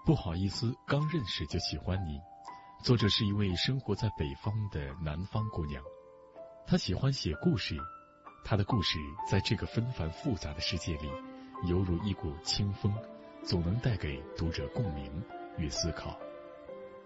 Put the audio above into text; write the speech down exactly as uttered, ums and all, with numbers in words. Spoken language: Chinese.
不好意思，刚认识就喜欢你。作者是一位生活在北方的南方姑娘，她喜欢写故事，她的故事在这个纷繁复杂的世界里，犹如一股清风，总能带给读者共鸣与思考。